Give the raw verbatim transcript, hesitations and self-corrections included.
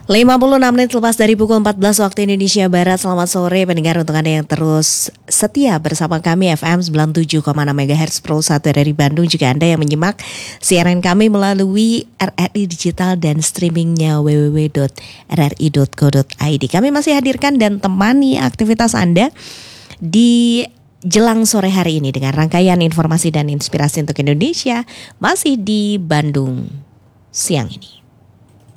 lima puluh enam menit lepas dari pukul empat belas waktu Indonesia Barat. Selamat sore pendengar, untuk Anda yang terus setia bersama kami F M sembilan puluh tujuh koma enam MHz Pro satu dari Bandung. Juga Anda yang menyimak siaran kami melalui R R I Digital dan streamingnya w w w dot r r i dot co dot i d. Kami masih hadirkan dan temani aktivitas Anda di jelang sore hari ini dengan rangkaian informasi dan inspirasi untuk Indonesia masih di Bandung siang ini.